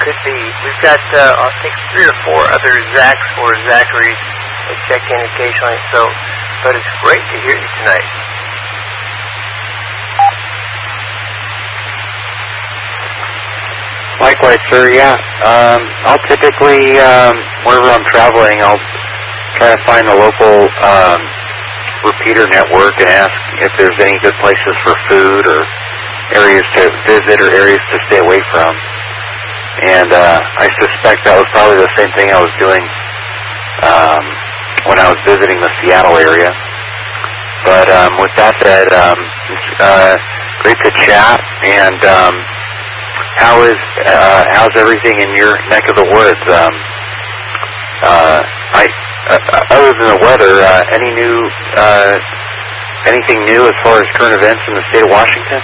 could be. We've got, I think, 3 or 4 other Zachs or Zacharies that check in occasionally. So, but it's great to hear you tonight. Likewise, sir. Yeah. I'll typically, whenever I'm traveling, I'll try to find the local repeater network and ask if there's any good places for food or areas to visit or areas to stay away from. And I suspect that was probably the same thing I was doing when I was visiting the Seattle area. But with that said, it's great to chat. And how's everything in your neck of the woods? Other than the weather, anything new as far as current events in the state of Washington?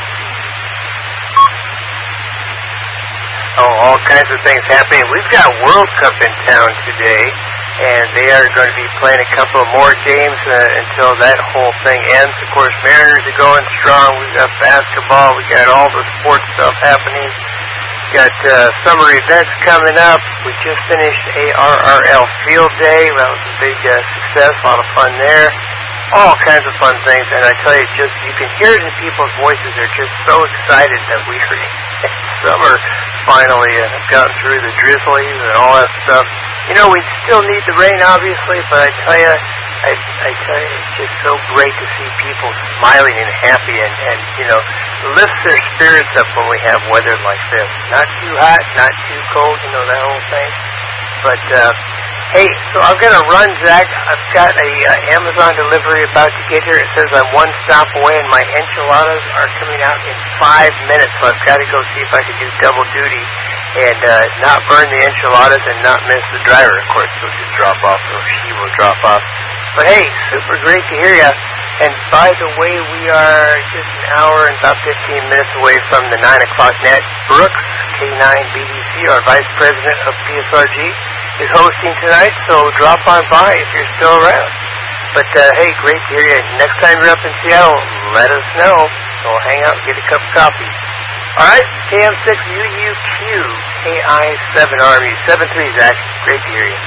Oh, all kinds of things happening. We've got World Cup in town today, and they are going to be playing a couple of more games until that whole thing ends. Of course, Mariners are going strong. We've got basketball. We got all the sports stuff happening. Got summer events coming up. We just finished ARRL Field Day. That was a big success. A lot of fun there. All kinds of fun things. And I tell you, just you can hear it in people's voices. They're just so excited that we are in summer finally and have gotten through the drizzlies and all that stuff. You know, we still need the rain, obviously, but I tell you, it's just so great to see people smiling and happy and you know, lifts their spirits up when we have weather like this. Not too hot, not too cold, you know, that whole thing. But, hey, so I'm going to run, Zach. I've got a Amazon delivery about to get here. It says I'm one stop away, and my enchiladas are coming out in 5 minutes, so I've got to go see if I can do double duty and not burn the enchiladas and not miss the driver. Of course, he'll just drop off, or she will drop off. But, hey, super great to hear you. And by the way, we are just an hour and about 15 minutes away from the 9 o'clock net. Brooks, K9BDC, our Vice President of PSRG, is hosting tonight, so drop on by if you're still around. But, hey, great to hear you. Next time you're up in Seattle, let us know. We'll hang out and get a cup of coffee. All right, KM6UUQ, KI7RMU, 73, Zach. Great to hear you.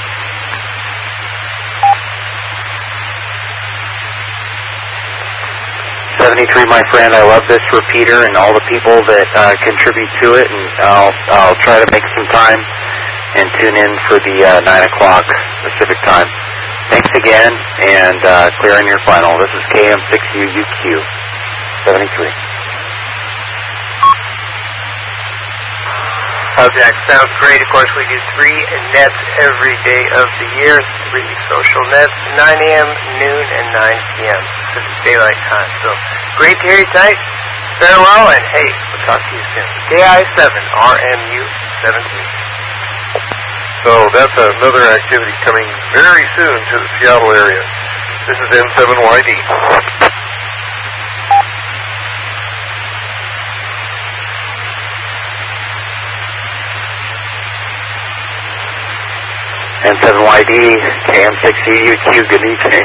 73, my friend. I love this repeater and all the people that contribute to it, and I'll try to make some time and tune in for the 9 o'clock Pacific time. Thanks again, and clear on your final. This is KM6UUQ 73. Jack, sounds great. Of course, we do 3 nets every day of the year, 3 social nets, 9 a.m., noon, and 9 p.m. Pacific Daylight Time. So, great to hear you tonight. Farewell, and hey, we'll talk to you soon. KI7RMU 73. So that's another activity coming very soon to the Seattle area. This is N7YD. N7YD, KM6UUQ, good evening.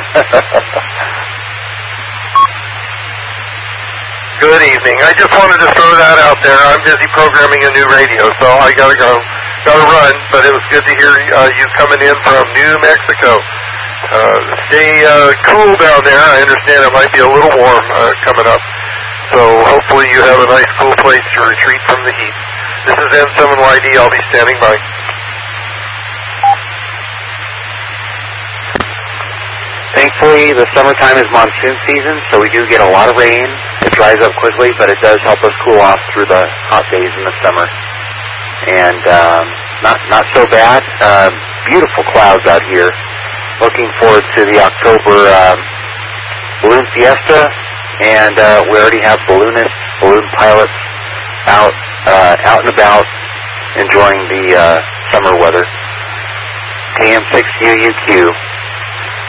Good evening. I just wanted to throw that out there. I'm busy programming a new radio, so I gotta go. Gotta run, but it was good to hear you coming in from New Mexico. Stay cool down there. I understand it might be a little warm coming up, so hopefully you have a nice cool place to retreat from the heat. This is N7YD. I'll be standing by. Thankfully, the summertime is monsoon season, so we do get a lot of rain. It dries up quickly, but it does help us cool off through the hot days in the summer. And not so bad. Beautiful clouds out here. Looking forward to the October balloon fiesta, and we already have balloonists, balloon pilots out and about, enjoying the summer weather. KM6UUQ.